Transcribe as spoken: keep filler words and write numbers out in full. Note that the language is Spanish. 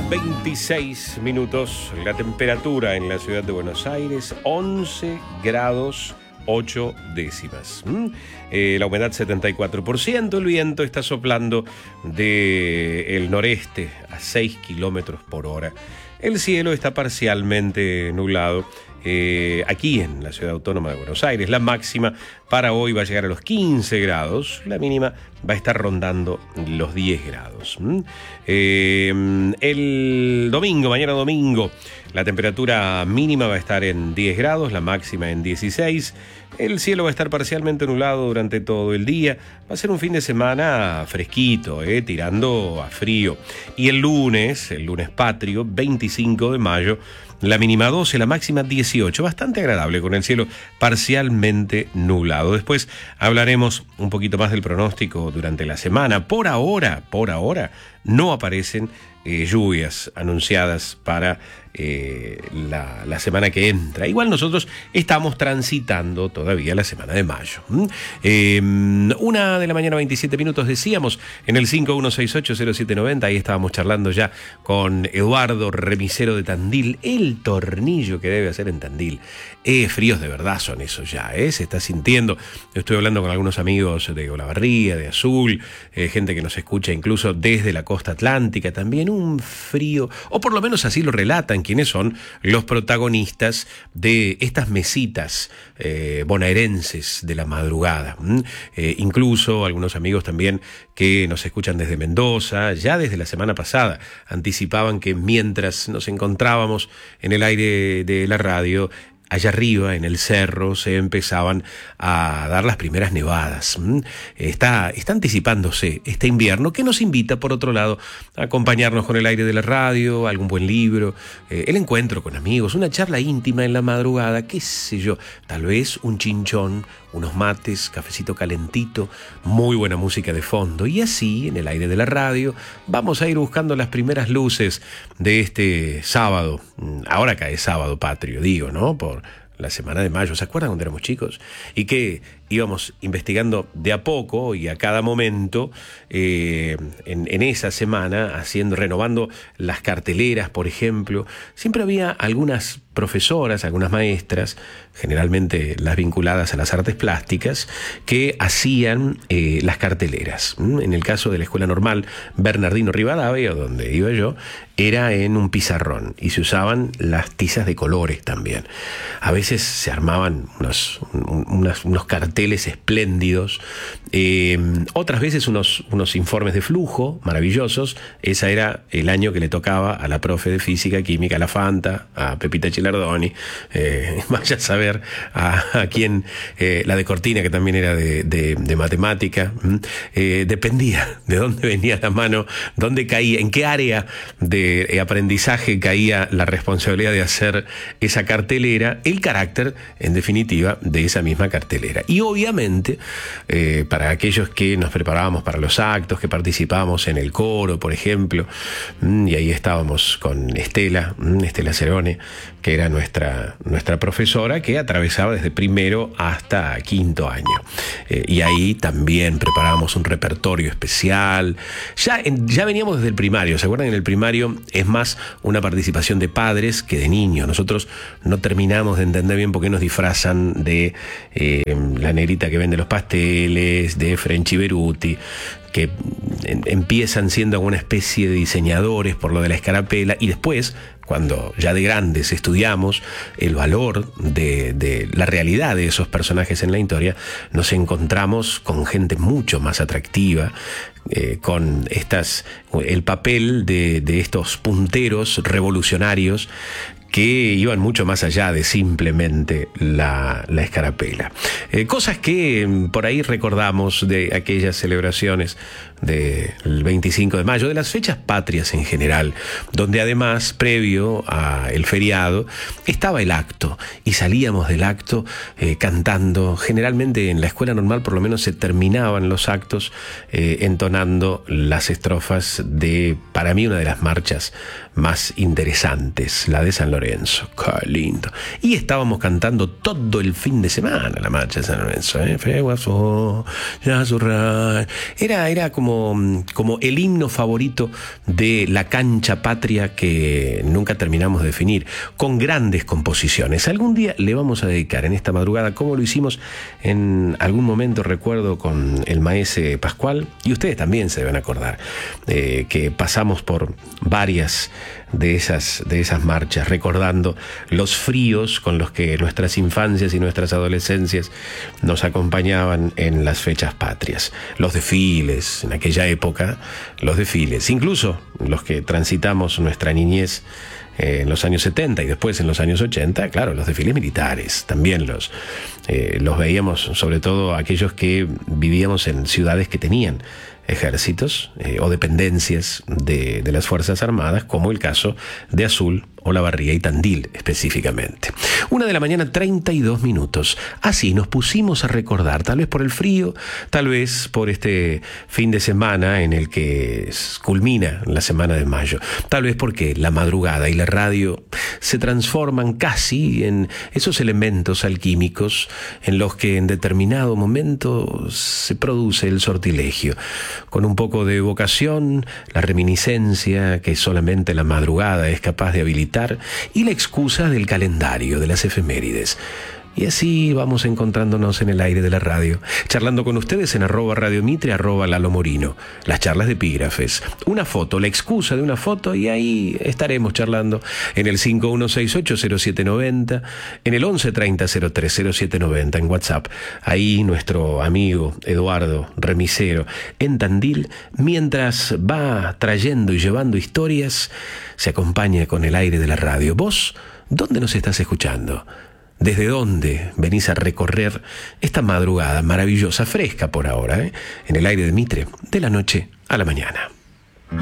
veintiséis minutos, la temperatura en la ciudad de Buenos Aires, once grados ocho décimas. ¿Mm? Eh, la humedad setenta y cuatro por ciento, el viento está soplando del noreste a seis kilómetros por hora. El cielo está parcialmente nublado. Eh, aquí en la ciudad autónoma de Buenos Aires, la máxima para hoy va a llegar a los quince grados, la mínima va a estar rondando los diez grados. ¿Mm? Eh, el domingo, mañana domingo, la temperatura mínima va a estar en diez grados, la máxima en dieciséis. El cielo va a estar parcialmente nublado durante todo el día. Va a ser un fin de semana fresquito, eh, tirando a frío. Y el lunes, el lunes patrio, veinticinco de mayo, la mínima doce, la máxima dieciocho. Bastante agradable con el cielo parcialmente nublado. Después hablaremos un poquito más del pronóstico durante la semana. Por ahora, por ahora, no aparecen eh, lluvias anunciadas para eh, la, la semana que entra. Igual nosotros estamos transitando todavía la semana de mayo. ¿Mm? Eh, una de la mañana, veintisiete minutos, decíamos, en el cinco uno seis ocho cero siete nueve cero, ahí estábamos charlando ya con Eduardo, remisero de Tandil, el tornillo que debe hacer en Tandil. Eh, fríos de verdad son esos ya, ¿eh? Se está sintiendo. Estoy hablando con algunos amigos de Olavarría, de Azul, eh, gente que nos escucha incluso desde la costa atlántica, también un frío, o por lo menos así lo relatan quienes son los protagonistas de estas mesitas eh, bonaerenses de la madrugada. ¿Mm? Eh, incluso algunos amigos también que nos escuchan desde Mendoza, ya desde la semana pasada, anticipaban que mientras nos encontrábamos en el aire de la radio, allá arriba, en el cerro, se empezaban a dar las primeras nevadas. Está, está anticipándose este invierno que nos invita, por otro lado, a acompañarnos con el aire de la radio, algún buen libro, eh, el encuentro con amigos, una charla íntima en la madrugada, qué sé yo, tal vez un chinchón, unos mates, cafecito calentito, muy buena música de fondo. Y así, en el aire de la radio, vamos a ir buscando las primeras luces de este sábado. Ahora cae sábado patrio, digo, ¿no? Por la semana de mayo. ¿Se acuerdan cuando éramos chicos? Y que íbamos investigando de a poco y a cada momento eh, en, en esa semana, haciendo, renovando las carteleras, por ejemplo. Siempre había algunas profesoras, algunas maestras, generalmente las vinculadas a las artes plásticas, que hacían eh, las carteleras. En el caso de la Escuela Normal Bernardino Rivadavia, donde iba yo, era en un pizarrón y se usaban las tizas de colores también. A veces se armaban unos, unos, unos carteles espléndidos, eh, otras veces unos, unos informes de flujo maravillosos. Esa era el año que le tocaba a la profe de física, química, a la Fanta, a Pepita Chilardoni, eh, vaya a saber a, a quién, eh, la de Cortina, que también era de, de, de matemática. Eh, dependía de dónde venía la mano, dónde caía, en qué área de aprendizaje caía la responsabilidad de hacer esa cartelera, el carácter, en definitiva, de esa misma cartelera. Y obviamente, eh, para aquellos que nos preparábamos para los actos, que participábamos en el coro, por ejemplo, y ahí estábamos con Estela, Estela Cerone, que era nuestra, nuestra profesora, que atravesaba desde primero hasta quinto año. Eh, y ahí también preparábamos un repertorio especial. Ya, en, ya veníamos desde el primario, ¿se acuerdan? En el primario es más una participación de padres que de niños. Nosotros no terminamos de entender bien por qué nos disfrazan de eh, la negrita que vende los pasteles, de Frenchy Beruti, que empiezan siendo una especie de diseñadores por lo de la escarapela, y después, cuando ya de grandes estudiamos el valor de, de la realidad de esos personajes en la historia, nos encontramos con gente mucho más atractiva, eh, con estas, el papel de, de estos punteros revolucionarios que iban mucho más allá de simplemente la, la escarapela. Eh, cosas que por ahí recordamos de aquellas celebraciones del veinticinco de mayo, de las fechas patrias en general, donde además, previo al feriado, estaba el acto, y salíamos del acto eh, cantando. Generalmente en la Escuela Normal por lo menos se terminaban los actos eh, entonando las estrofas de, para mí, una de las marchas más interesantes, la de San Lorenzo. ¡Qué lindo! Y estábamos cantando todo el fin de semana la marcha de San Lorenzo, ¿eh? Era, era como como, como el himno favorito de la cancha patria que nunca terminamos de definir, con grandes composiciones. Algún día le vamos a dedicar en esta madrugada, como lo hicimos en algún momento, recuerdo, con el maese Pascual, y ustedes también se deben acordar, eh, que pasamos por varias de esas, de esas marchas, recordando los fríos con los que nuestras infancias y nuestras adolescencias nos acompañaban en las fechas patrias. Los desfiles, en aquella época, los desfiles, incluso los que transitamos nuestra niñez eh, en los años setenta y después en los años ochenta, claro, los desfiles militares, también los, eh, los veíamos, sobre todo aquellos que vivíamos en ciudades que tenían ejércitos eh, o dependencias de, de las Fuerzas Armadas, como el caso de Azul, Olavarría y Tandil específicamente. Una de la mañana, treinta y dos minutos. Así nos pusimos a recordar, tal vez por el frío, tal vez por este fin de semana en el que culmina la semana de mayo, tal vez porque la madrugada y la radio se transforman casi en esos elementos alquímicos en los que en determinado momento se produce el sortilegio, con un poco de evocación, la reminiscencia que solamente la madrugada es capaz de habilitar, y la excusa del calendario, de las efemérides. Y así vamos encontrándonos en el aire de la radio, charlando con ustedes en arroba Radio Mitre, arroba Lalo Morino, las charlas de epígrafes, una foto, la excusa de una foto, y ahí estaremos charlando en el cinco uno seis ocho cero siete nueve cero, en el once treinta cero tres cero siete nueve cero en WhatsApp. Ahí nuestro amigo Eduardo Remisero en Tandil, mientras va trayendo y llevando historias, se acompaña con el aire de la radio. ¿Vos dónde nos estás escuchando? ¿Desde dónde venís a recorrer esta madrugada maravillosa, fresca por ahora, ¿eh? En el aire de Mitre, de la noche a la mañana?